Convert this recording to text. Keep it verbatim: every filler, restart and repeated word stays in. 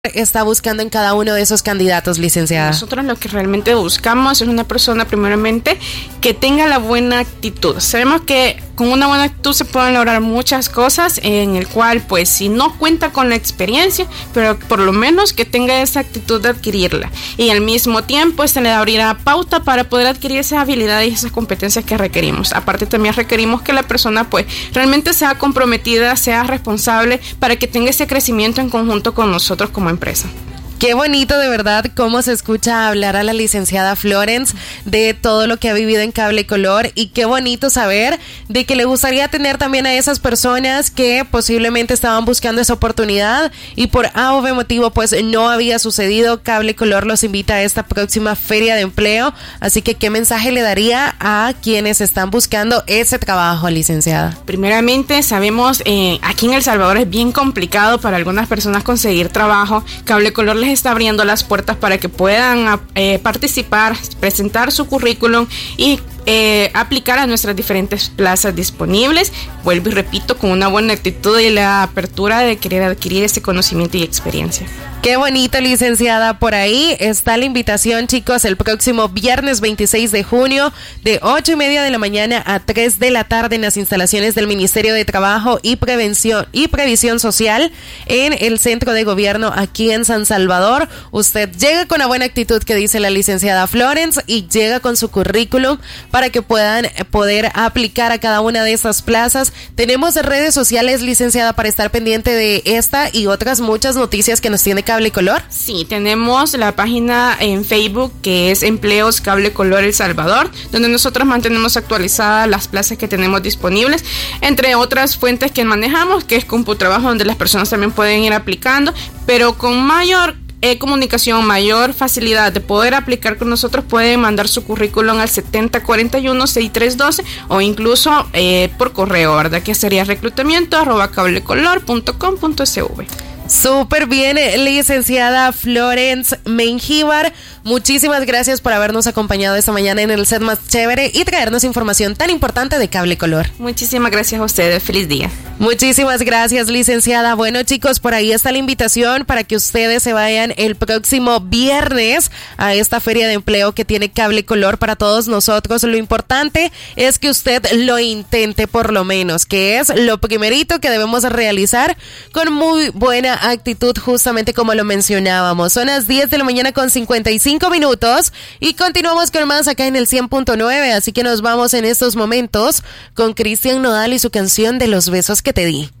está buscando en cada uno de esos candidatos, licenciada? Nosotros lo que realmente buscamos es una persona, primeramente, que tenga la buena actitud. Sabemos que con una buena actitud se pueden lograr muchas cosas, en el cual, pues, si no cuenta con la experiencia, pero por lo menos que tenga esa actitud de adquirirla. Y al mismo tiempo, se le abrirá pauta para poder adquirir esas habilidades y esas competencias que requerimos. Aparte, también requerimos que la persona, pues, realmente sea comprometida, sea responsable, para que tenga ese crecimiento en conjunto con nosotros como empresa. Qué bonito, de verdad, cómo se escucha hablar a la licenciada Florence de todo lo que ha vivido en Cable Color, y qué bonito saber de que le gustaría tener también a esas personas que posiblemente estaban buscando esa oportunidad y por A o B motivo pues no había sucedido. Cable Color los invita a esta próxima feria de empleo, así que ¿qué mensaje le daría a quienes están buscando ese trabajo, licenciada? Primeramente, sabemos eh, aquí en El Salvador es bien complicado para algunas personas conseguir trabajo. Cable Color les está abriendo las puertas para que puedan eh, participar, presentar su currículum y eh, aplicar a nuestras diferentes plazas disponibles. Vuelvo y repito, con una buena actitud y la apertura de querer adquirir ese conocimiento y experiencia. Qué bonito, licenciada. Por ahí está la invitación, chicos, el próximo viernes veintiséis de junio de ocho y media de la mañana a tres de la tarde en las instalaciones del Ministerio de Trabajo y Prevención y Previsión Social en el Centro de Gobierno aquí en San Salvador. Usted llega con la buena actitud que dice la licenciada Florence y llega con su currículum para que puedan poder aplicar a cada una de estas plazas. Tenemos redes sociales, licenciada, para estar pendiente de esta y otras muchas noticias que nos tiene Cable Color. Sí, tenemos la página en Facebook que es Empleos Cable Color El Salvador, donde nosotros mantenemos actualizadas las plazas que tenemos disponibles, entre otras fuentes que manejamos, que es CompuTrabajo, donde las personas también pueden ir aplicando, pero con mayor Eh, comunicación, mayor facilidad de poder aplicar con nosotros, pueden mandar su currículum al setenta cuarenta y uno sesenta y tres doce o incluso eh, por correo, ¿verdad? Que sería reclutamiento arroba cablecolor punto com punto s v. Súper bien, licenciada Florence Mengíbar. Muchísimas gracias por habernos acompañado esta mañana en el set más chévere y traernos información tan importante de Cable Color. Muchísimas gracias a ustedes. Feliz día. Muchísimas gracias, licenciada. Bueno, chicos, por ahí está la invitación para que ustedes se vayan el próximo viernes a esta feria de empleo que tiene Cable Color para todos nosotros. Lo importante es que usted lo intente por lo menos, que es lo primerito que debemos realizar con muy buena actitud, justamente como lo mencionábamos. Son las diez de la mañana con cincuenta y cinco minutos y continuamos con más acá en el cien punto nueve, así que nos vamos en estos momentos con Cristian Nodal y su canción de Los besos que te di.